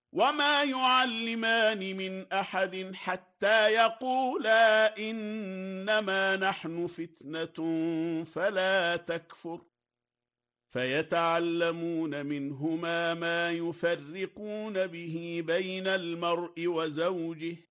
وما يعلمان من أحد حتى يقولا إنما نحن فتنة فلا تكفر فيتعلمون منهما ما يفرقون به بين المرء وزوجه